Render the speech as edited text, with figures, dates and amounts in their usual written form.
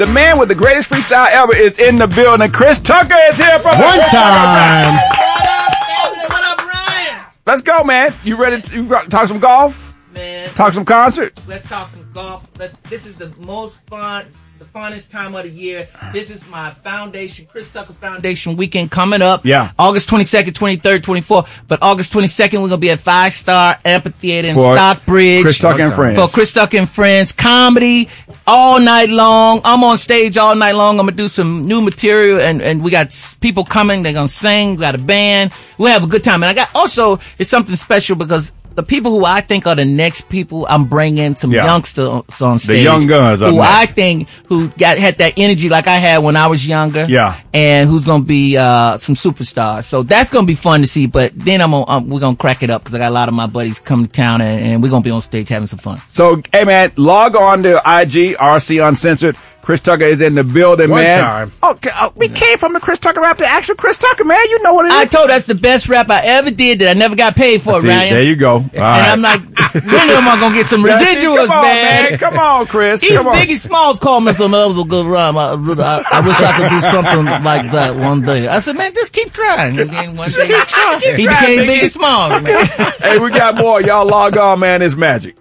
The man with the greatest freestyle ever is in the building. Chris Tucker is here from One time. What up, Ryan? Let's go, man. You ready to talk some golf? Man. Talk some concert? Let's talk some golf. This is the most fun, the funnest time of the year. This is my foundation, Chris Tucker Foundation weekend coming up. Yeah. August 22nd, 23rd, 24th. But August 22nd, we're going to be at 5 Star Amphitheater in For Stockbridge. Chris Tucker and Friends. For Chris Tucker and Friends. Comedy all night long. I'm on stage all night long. I'm going to do some new material, and we got people coming. They're going to sing. We got a band. We'll have a good time. And I got also, it's something special because the people who I think are the next people, I'm bringing some youngsters on stage. The young guns who next. I think had that energy like I had when I was younger. Yeah. And who's gonna be some superstars. So that's gonna be fun to see. But then we're gonna crack it up because I got a lot of my buddies coming to town and we're gonna be on stage having some fun. So, hey man, log on to IG, RC Uncensored. Chris Tucker is in the building, One man. time. Okay, we came from the Chris Tucker rap to actual Chris Tucker, man. You know what it is. I told that's the best rap I ever did that I never got paid for, See, Ryan. there you go. All right. And I'm like, when am I gonna get some residuals, Come on, man? Come on, Chris. Even Come on. Biggie Smalls called me some other good rhyme. I wish I could do something like that one day. I said, man, just keep trying. And then one day, he became Biggie Smalls, man. Hey, we got more. Y'all log on, man. It's magic.